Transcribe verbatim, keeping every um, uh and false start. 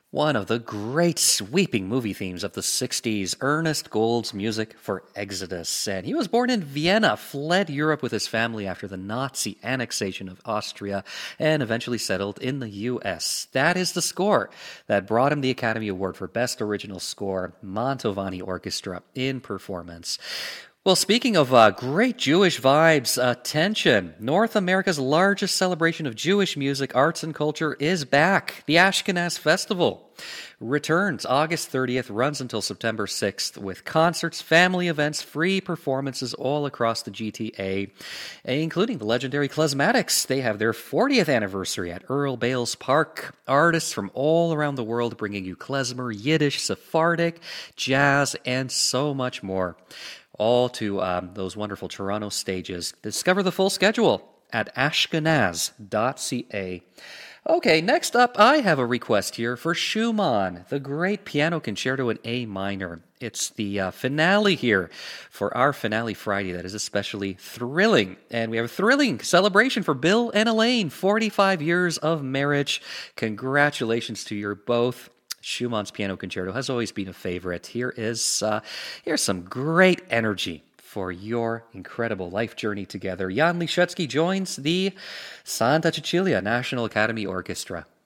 One of the great sweeping movie themes of the sixties, Ernest Gold's music for Exodus. And he was born in Vienna, fled Europe with his family after the Nazi annexation of Austria, and eventually settled in the U S. That is the score that brought him the Academy Award for Best Original Score, Mantovani Orchestra in performance. Well, speaking of uh, great Jewish vibes, attention. North America's largest celebration of Jewish music, arts, and culture is back. The Ashkenaz Festival returns August thirtieth, runs until September sixth, with concerts, family events, free performances all across the G T A, including the legendary Klezmatics. They have their fortieth anniversary at Earl Bales Park. Artists from all around the world bringing you klezmer, Yiddish, Sephardic, jazz, and so much more. All to um, those wonderful Toronto stages. Discover the full schedule at ashkenaz dot c a. Okay, next up, I have a request here for Schumann, the great piano concerto in A minor. It's the uh, finale here for our finale Friday that is especially thrilling. And we have a thrilling celebration for Bill and Elaine, forty-five years of marriage. Congratulations to you both. Schumann's Piano Concerto has always been a favorite. Here is uh, here's some great energy for your incredible life journey together. Jan Liszewski joins the Santa Cecilia National Academy Orchestra.